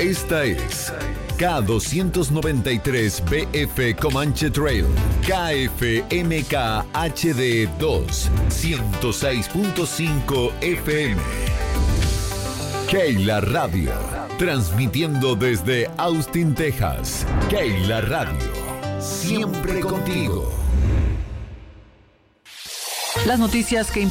Esta es K293BF Comanche Trail, KFMK HD 2, 106.5 FM. Keila Radio, transmitiendo desde Austin, Texas. Keila Radio, siempre contigo. Las noticias que